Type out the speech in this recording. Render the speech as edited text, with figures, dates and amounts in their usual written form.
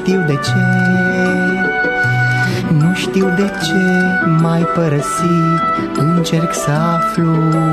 știu de ce, nu știu de ce m-ai părăsit, încerc să aflu